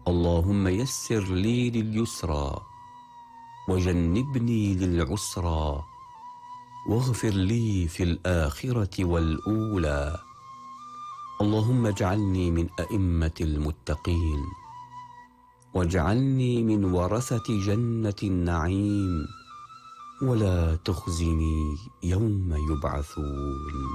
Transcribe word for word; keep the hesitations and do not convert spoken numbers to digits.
اللهم يسر لي لليسرى وجنبني للعسرى واغفر لي في الآخرة والأولى. اللهم اجعلني من أئمة المتقين واجعلني من ورثة جنة النعيم ولا تخزني يوم يبعثون.